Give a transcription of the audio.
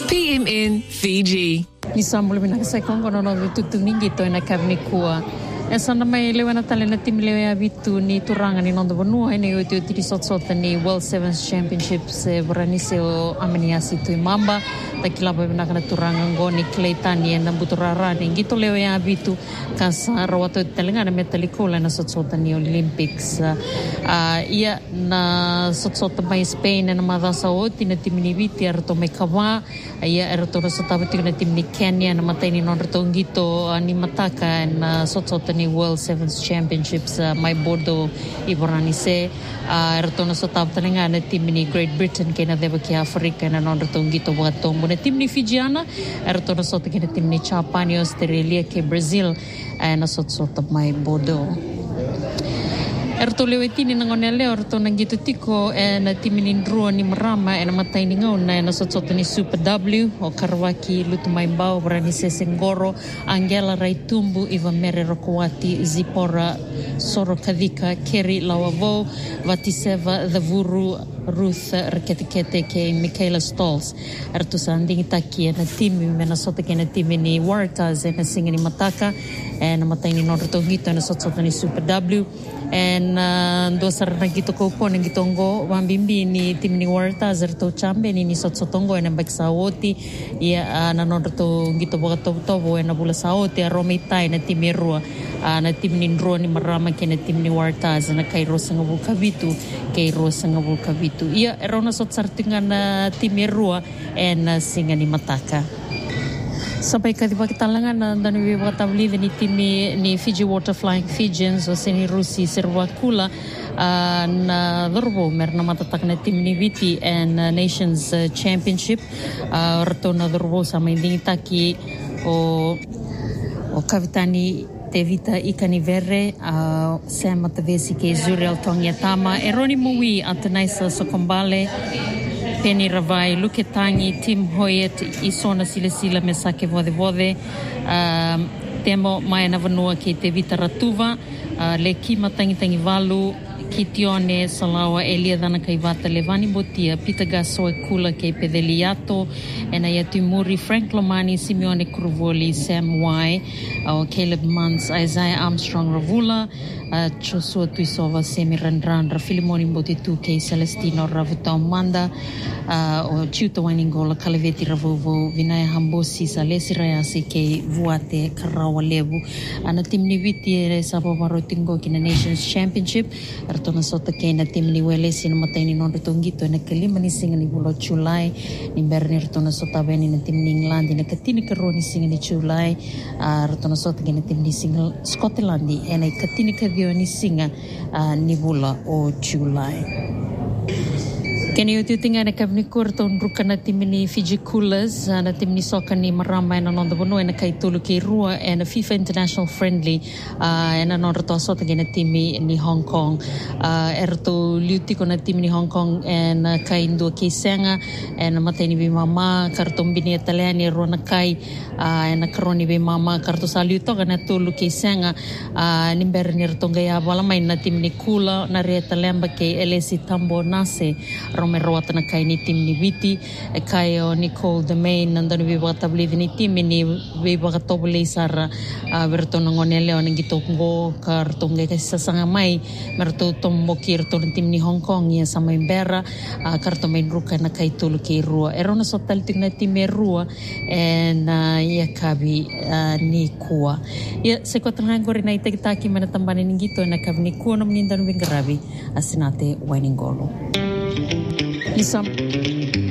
PMN Fiji. Ni samula mina sa kongo no tutuningi to na kavnikua. Esa na mai lewa na tale na timu lewa ya vitu ni turanga ni nondo bonua ni uti uti sot ni World Sevens Championships voranise o ameniasi tu mamba ta kilaba bina kana turanga ngoni Claytani na buturara ni ngito lewa ya vitu kasa rawato telenga na metalikola na sot ni Olympics ia na sot mai Spain na madasa oti na timu ni viti arto mekawa ia arto sotavati na timu ni Kenya na matai ni nondo ngito ni mataka na sot ni World Sevens Championships mai bordo iboranise ertono sotap tenenga na tim ni Great Britain kena deva ki Afrika na non retongito boatombo na tim ni Fijiana ertono sot kena tim ni Japan Australia ke Brazil na sotap mai bordo erto lewetini nangone leo erto nangito tiko na timini ndrua ni marama na matai ni ngau na sotsota ni Super W o Karawaki Lutumai Mbao Brani Sesengoro Angela Raitumbu Iva Mere Rokowati Zipora Soro Kadika Keri Lawavo Vatiseva Dhavuru Ruth Reketekete ke Michaela Stolz erto sa andingi taki na timi mena sota ke na timi ni Wartas na singa ni Mataka na matai ni Nortongito na sotsota ni Super W dosar na gito ko po ng gitongo wambimbi ni tim ni Warta zerto chambe ni sotsotongo na bagsawoti ya nanorto gito botobo na bula saoti aromitai na timirua na tim ni ndro ni marama ke na tim ni Warta na kay rosa nga bulkavitu ya erona sotsartinga na timirua na singa ni Mataka. Sampai kadiba kitalangan na danu watabli ni timi ni Fiji Water Flying Fijians o seni Rusi Serwakula na dorbo merna matatak na tim ni Viti and Nations Championship rato na dorbo sa may dingitaki o kavitani Tevita Ikanivere Sam Matavesi ke Zuriel Tongyatama Eroni Mui Atanaisa Sokombale Penny Ravai, Luketangi, Tim Hoyet, Isona Sila Mesake Vode, Temo Maia Navanua ke Tevita Ratuva, Leki Matangi Valu, Kitione, Salawa, Elia Dana Kaivata, Levani Botia, Peter Gasoe Kula ke Pedeliato, Enayati Muri, Frank Lomani, Simeone Cruvoli, Sam Y, Caleb Mans, Isaiah Armstrong Ravula, Joshua Tuisova, Semi Randran, Filimoni Botitu, ke Celestino Ravuta Manda, o Chiuta Waningola, Kaleveti Ravovo, Vinaya Hambosi, Salesi Rayasi, ke Vuate, Karawa Levu, Anatim Niviti, Sabovarotingo, in the Nations Championship, Artona Sota Kena, Timni Welesi, and Matani Nondongito, and a Kalimani singing in Bulo July, in Bernie Artona Sota Beni, and Timni England, in a Katina Karoni singing in July, Artona Sota Kena Timni single Scotland, and a Katina Kavioni singer, Nibula or July. Kani uti tinga na kavnikur ton ruka na timini Fiji Coolers na timini soka ni marama na nondo bono na kay tulu kay rua na FIFA International Friendly na nondo to sota na timi ni Hong Kong erto liuti ko na timi ni Hong Kong na kay ndo kay senga na matay ni mama karton bini Italiani ro na kay na karoni be mama karto sa liuto na tulu kay senga nimber ni rtong gaya wala may na timi ni Kula na reta lemba kay Elesi Tambo Nase Romero na kay ni tim ni Viti kayo Nicole Demain nandun bibatabli ni tim ni bibatabli sara berto nangone leo nang gitongo kartong kay sa sangamay merto tombo kirto ng tim ni Hong Kong ya sa may bera karto may ruka na kay tulo kay rua erona so talting na tim rua and ya kabi ni kuwa ya sa kwatang rin na itagitaki manatambanin ng gito na kabni kuwa na mnindan wing grabe asinate Wainingolo. Isang